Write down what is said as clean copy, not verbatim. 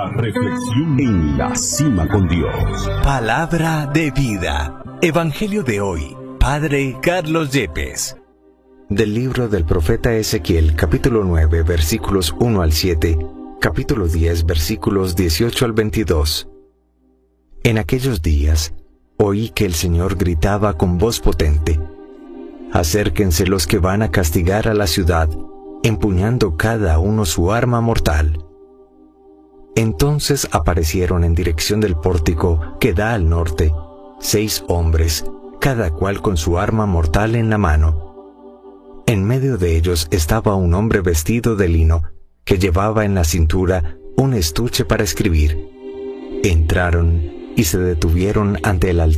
La reflexión en la cima con Dios. Palabra de vida. Evangelio de hoy. Padre Carlos Yepes. Del libro del profeta Ezequiel, capítulo 9, versículos 1 al 7, capítulo 10, versículos 18 al 22. En aquellos días, oí que el Señor gritaba con voz potente: acérquense los que van a castigar a la ciudad, empuñando cada uno su arma mortal. Entonces aparecieron en dirección del pórtico que da al norte 6 hombres, cada cual con su arma mortal en la mano. En medio de ellos estaba un hombre vestido de lino, que llevaba en la cintura un estuche para escribir. Entraron y se detuvieron ante el altar